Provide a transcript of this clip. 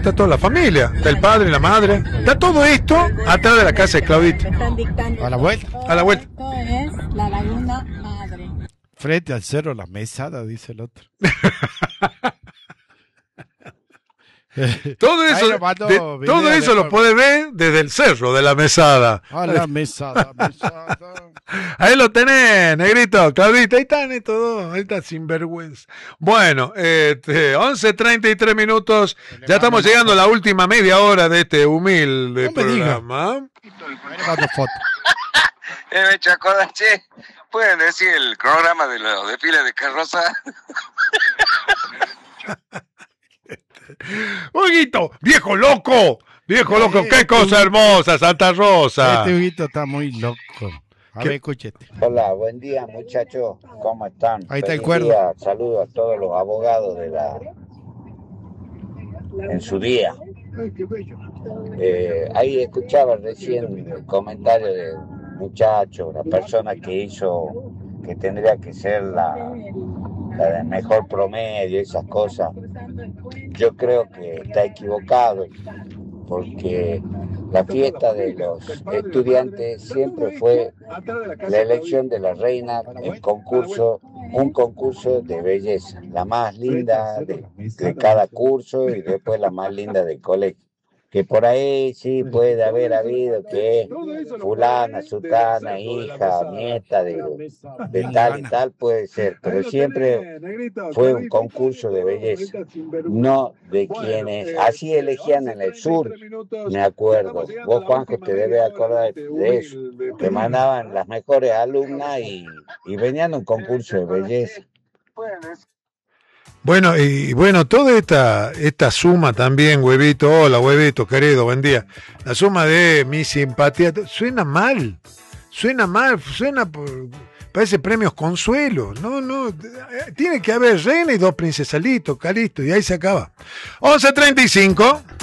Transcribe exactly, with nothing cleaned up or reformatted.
está toda la familia, está el padre, la madre, está todo esto atrás de la casa de Claudita. A la vuelta. A la vuelta. Esto es la Laguna Madre. Frente al cerro La Mesada, dice el otro. Todo eso, de, todo eso lo puede ver desde el cerro de la Mesada. A la Mesada, mesada. Ahí lo tenés, negrito, Claudita, ahí están estos dos, ahí está sinvergüenza. Bueno, este, once treinta y tres minutos, ya estamos llegando a la última media hora de este humilde no programa. eh, me chacoda, che, ¿pueden decir el programa de los desfiles de carroza? Huguito, viejo loco, viejo loco, qué cosa hermosa, Santa Rosa. Este Huguito está muy loco. A ver, escúchate. Hola, buen día muchachos, ¿cómo están? Ahí está el Feliz cuerdo. día. Saludos a todos los abogados de la en su día. Eh, ahí escuchaba recién el comentario del muchacho, la persona que hizo que tendría que ser la, la de mejor promedio, esas cosas. Yo creo que está equivocado, porque la fiesta de los estudiantes siempre fue la elección de la reina, el concurso, un concurso de belleza, la más linda de, de cada curso y después la más linda del colegio. Que por ahí sí puede haber habido que fulana, sutana, hija, nieta de, de tal y tal, puede ser, pero siempre fue un concurso de belleza, no de quienes así elegían en el sur, me acuerdo. Vos, Juanjo, te debes acordar de eso, que mandaban las mejores alumnas y, y venían a un concurso de belleza. Bueno, y bueno, toda esta, esta suma también, huevito, hola huevito, querido, buen día. La suma de mi simpatía, suena mal, suena mal, suena por, parece premios Consuelo, no, no, tiene que haber reina y dos princesalitos, calisto, y ahí se acaba. once treinta y cinco